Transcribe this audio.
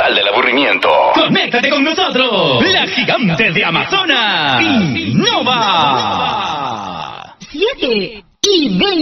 Sal del aburrimiento. ¡Conéctate con nosotros! ¡La gigante de Amazonas! ¡Innova! 7:20.